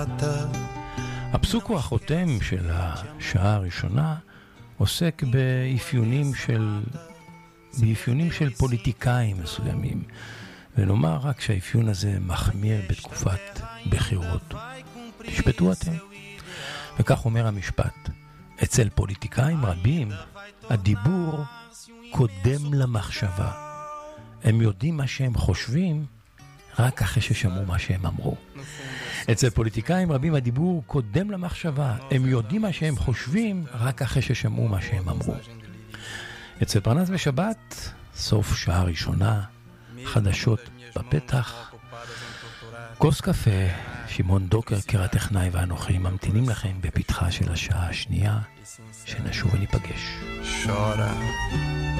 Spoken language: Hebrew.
הפסוק החותם של השעה הראשונה עוסק באפיונים של פוליטיקאים מסוימים, ונאמר רק שהאפיון הזה מחמיר בתקופת בחירות. תשפטו אתם. וכך אומר המשפט: אצל פוליטיקאים רבים הדיבור קודם למחשבה. הם יודעים מה שהם חושבים רק אחרי ששמעו מה שהם אמרו. אצל פוליטיקאים רבים הדיבור קודם למחשבה. הם יודעים מה שהם חושבים רק אחרי ששמעו מה שהם אמרו. אצל פרנס בשבת, סוף שעה ראשונה, חדשות בפתח, כוס קפה, שמעון דוקר קרא-טכנאי ואנוכי ממתינים לכם בפתחה של השעה השנייה, שנשוב וניפגש. שורה